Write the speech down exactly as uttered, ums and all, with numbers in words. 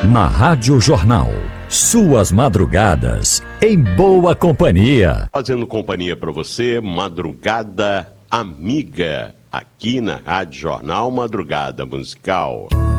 Na Rádio Jornal, suas madrugadas em boa companhia. Fazendo companhia para você, Madrugada Amiga, aqui na Rádio Jornal, Madrugada Musical.